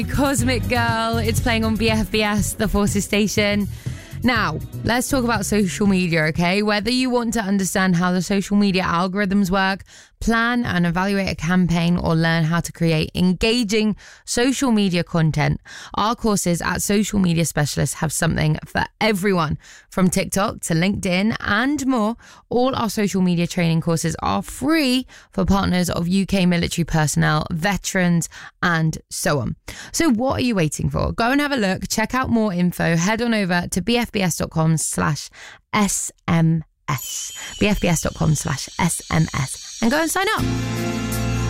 Cosmic Girl. It's playing on BFBS, the Forces station. Now, let's talk about social media, okay? Whether you want to understand how the social media algorithms work, plan and evaluate a campaign, or learn how to create engaging social media content, our courses at Social Media Specialists have something for everyone. From TikTok to LinkedIn and more, all our social media training courses are free for partners of UK military personnel, veterans, and so on. So what are you waiting for? Go and have a look. Check out more info. Head on over to bfbs.com/SMS. bfbs.com/SMS and go and sign up.